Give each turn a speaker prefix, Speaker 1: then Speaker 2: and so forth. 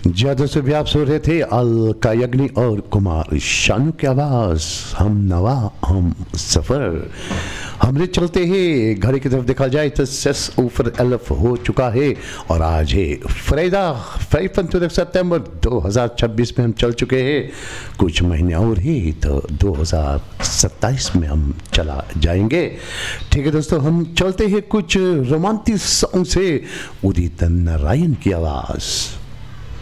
Speaker 1: ज्यादा से भी आप सो रहे थे अलका याग्निक और कुमार शानू की आवाज हम नवा हम सफर। हमने चलते हैं घड़ी की तरफ देखा जाए तो सेस ऊपर एलफ हो चुका है और आज है फ्राइडे 5 सितंबर 2026 में हम चल चुके हैं। कुछ महीने और ही तो 2027 में हम चला जाएंगे। ठीक है दोस्तों, हम चलते हैं कुछ रोमांटिक सॉन्ग से उदित नारायण की आवाज़।